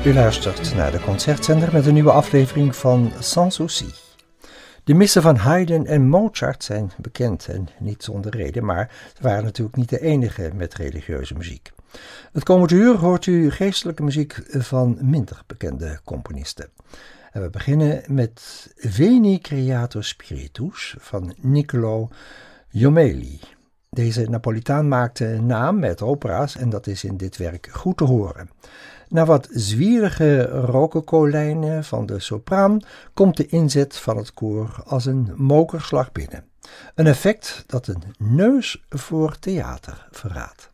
U luistert naar de Concertzender met een nieuwe aflevering van Sans Souci. De missen van Haydn en Mozart zijn bekend en niet zonder reden, maar ze waren natuurlijk niet de enige met religieuze muziek. Het komende uur hoort u geestelijke muziek van minder bekende componisten. En we beginnen met Veni Creator Spiritus van Niccolò Jommelli. Deze Napolitaan maakte een naam met opera's en dat is in dit werk goed te horen. Na wat zwierige rococo-lijnen van de sopraan komt de inzet van het koor als een mokerslag binnen. Een effect dat een neus voor theater verraadt.